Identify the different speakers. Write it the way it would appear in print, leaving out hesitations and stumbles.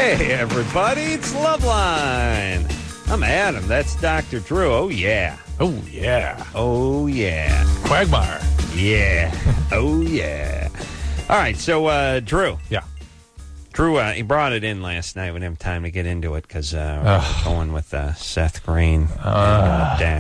Speaker 1: Hey, everybody, it's Loveline. I'm Adam. That's Dr. Drew. Oh, yeah.
Speaker 2: Oh, yeah.
Speaker 1: Oh, yeah.
Speaker 2: Quagmire.
Speaker 1: Yeah. Oh, yeah. All right, so, Drew.
Speaker 2: Yeah.
Speaker 1: Drew, he brought it in last night. We didn't have time to get into it because we're going with Seth Green and Dak